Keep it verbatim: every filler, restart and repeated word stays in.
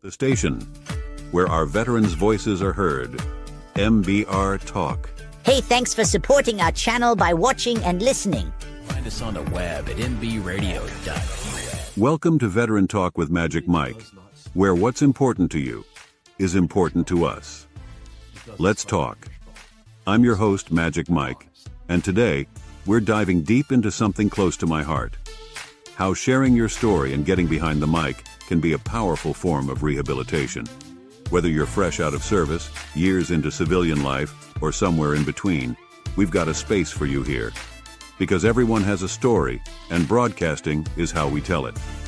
The station where our veterans' voices are heard. M B R Talk. Hey, thanks for supporting our channel by watching and listening. Find us on the web at m b radio dot u s. Welcome to Veteran Talk with Magic Mike, where what's important to you is important to us. Let's talk. I'm your host, Magic Mike, and today we're diving deep into something close to my heart. How sharing your story and getting behind the mic can be a powerful form of rehabilitation. Whether you're fresh out of service, years into civilian life, or somewhere in between, we've got a space for you here. Because everyone has a story, and broadcasting is how we tell it.